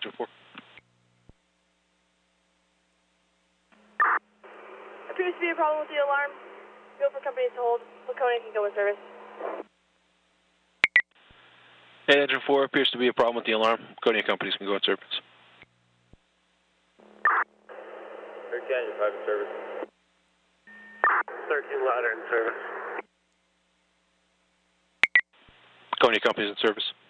Engine 4. Appears to be a problem with the alarm. Go for companies to hold. Laconia can go in service. Hey, Engine 4, appears to be a problem with the alarm. Laconia companies can go in service. 13 Engine 5 in service. 13 ladder in service. Laconia companies in service.